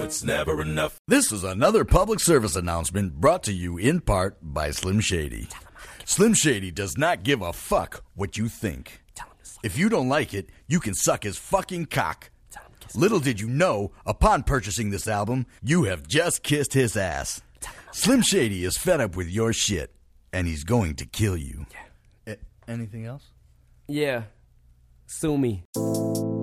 it's never enough. This is another public service announcement brought to you in part by Slim Shady. Slim Shady does not give a fuck what you think. If you don't like it, you can suck his fucking cock. Little did you know, upon purchasing this album, you have just kissed his ass. Slim Shady is fed up with your shit, and he's going to kill you. Anything else? Yeah. Sue me.